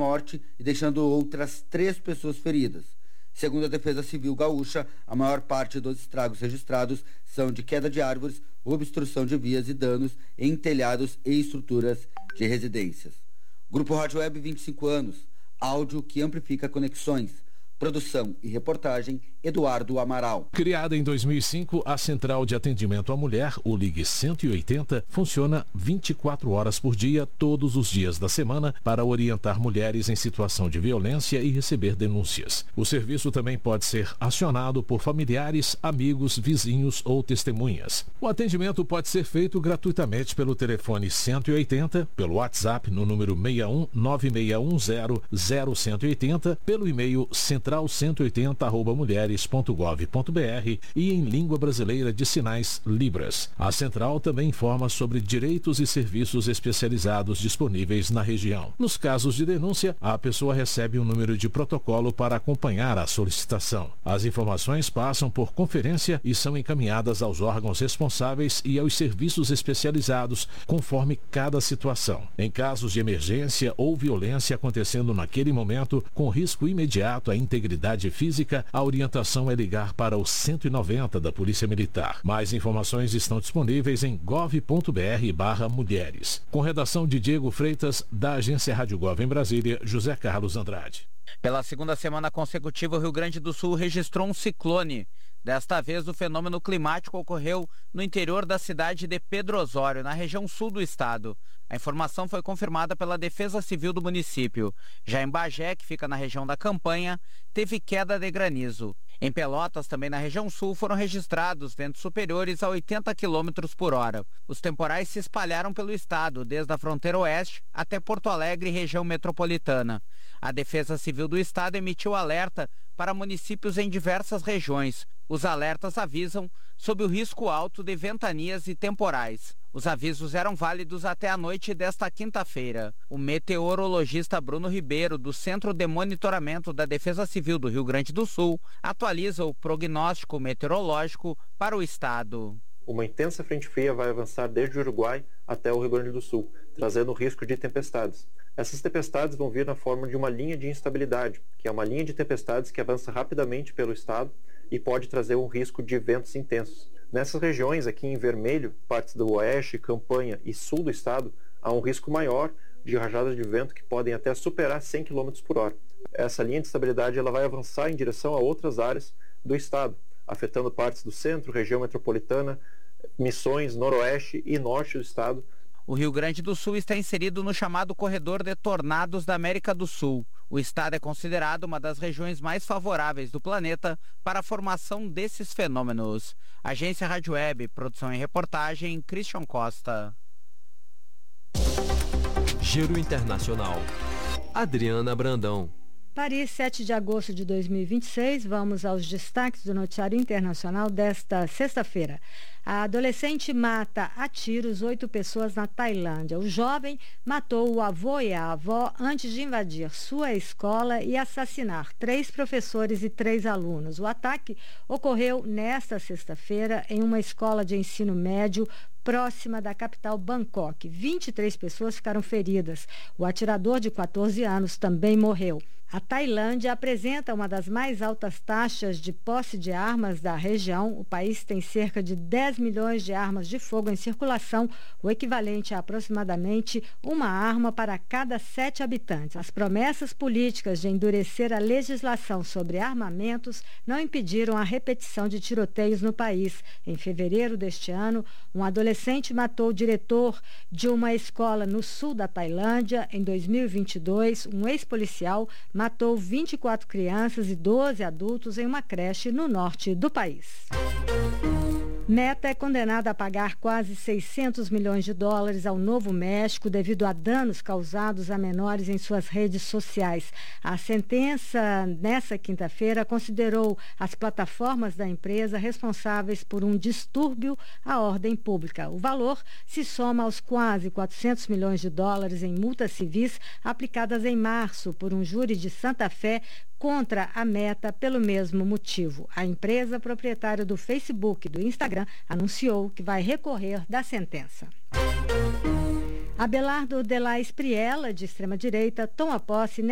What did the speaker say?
morte e deixando outras 3 pessoas feridas. Segundo a Defesa Civil Gaúcha, a maior parte dos estragos registrados são de queda de árvores, obstrução de vias e danos em telhados e estruturas de residências. Grupo Rádio Web, 25 anos. Áudio que amplifica conexões. Produção e reportagem, Eduardo Amaral. Criada em 2005, a Central de Atendimento à Mulher, o Ligue 180, funciona 24 horas por dia, todos os dias da semana, para orientar mulheres em situação de violência e receber denúncias. O serviço também pode ser acionado por familiares, amigos, vizinhos ou testemunhas. O atendimento pode ser feito gratuitamente pelo telefone 180, pelo WhatsApp no número 61 9610 0180, pelo e-mail central180@mulheres.gov.br e em língua brasileira de sinais Libras. A central também informa sobre direitos e serviços especializados disponíveis na região. Nos casos de denúncia, a pessoa recebe um número de protocolo para acompanhar a solicitação. As informações passam por conferência e são encaminhadas aos órgãos responsáveis e aos serviços especializados, conforme cada situação. Em casos de emergência ou violência acontecendo naquele momento, com risco imediato à integridade física, a orientação é ligar para o 190 da Polícia Militar. Mais informações estão disponíveis em gov.br/mulheres. Com redação de Diego Freitas, da Agência Rádio Gov em Brasília, José Carlos Andrade. Pela segunda semana consecutiva, o Rio Grande do Sul registrou um ciclone. Desta vez, o fenômeno climático ocorreu no interior da cidade de Pedro Osório, na região sul do estado. A informação foi confirmada pela Defesa Civil do município. Já em Bagé, que fica na região da Campanha, teve queda de granizo. Em Pelotas, também na região sul, foram registrados ventos superiores a 80 km por hora. Os temporais se espalharam pelo estado, desde a fronteira oeste até Porto Alegre e região metropolitana. A Defesa Civil do estado emitiu alerta para municípios em diversas regiões. Os alertas avisam sobre o risco alto de ventanias e temporais. Os avisos eram válidos até a noite desta quinta-feira. O meteorologista Bruno Ribeiro, do Centro de Monitoramento da Defesa Civil do Rio Grande do Sul, atualiza o prognóstico meteorológico para o estado. Uma intensa frente fria vai avançar desde o Uruguai até o Rio Grande do Sul, trazendo risco de tempestades. Essas tempestades vão vir na forma de uma linha de instabilidade, que é uma linha de tempestades que avança rapidamente pelo estado e pode trazer um risco de ventos intensos. Nessas regiões, aqui em vermelho, partes do oeste, Campanha e sul do estado, há um risco maior de rajadas de vento que podem até superar 100 km por hora. Essa linha de estabilidade ela vai avançar em direção a outras áreas do estado, afetando partes do centro, região metropolitana, Missões, noroeste e norte do estado. O Rio Grande do Sul está inserido no chamado Corredor de Tornados da América do Sul. O estado é considerado uma das regiões mais favoráveis do planeta para a formação desses fenômenos. Agência Rádio Web, produção e reportagem, Christian Costa. Giro Internacional. Adriana Brandão. Paris, 7 de agosto de 2026, vamos aos destaques do noticiário internacional desta sexta-feira. A adolescente mata a tiros 8 pessoas na Tailândia. O jovem matou o avô e a avó antes de invadir sua escola e assassinar 3 professores e 3 alunos. O ataque ocorreu nesta sexta-feira em uma escola de ensino médio próxima da capital Bangkok. 23 pessoas ficaram feridas. O atirador de 14 anos também morreu. A Tailândia apresenta uma das mais altas taxas de posse de armas da região. O país tem cerca de 10 milhões de armas de fogo em circulação, o equivalente a aproximadamente uma arma para cada 7 habitantes. As promessas políticas de endurecer a legislação sobre armamentos não impediram a repetição de tiroteios no país. Em fevereiro deste ano, um adolescente matou o diretor de uma escola no sul da Tailândia. Em 2022, um ex-policial matou 24 crianças e 12 adultos em uma creche no norte do país. Meta é condenada a pagar quase 600 milhões de dólares ao Novo México devido a danos causados a menores em suas redes sociais. A sentença, nessa quinta-feira, considerou as plataformas da empresa responsáveis por um distúrbio à ordem pública. O valor se soma aos quase 400 milhões de dólares em multas civis aplicadas em março por um júri de Santa Fé contra a Meta pelo mesmo motivo. A empresa proprietária do Facebook e do Instagram anunciou que vai recorrer da sentença. Abelardo de la Espriella, de extrema-direita, toma posse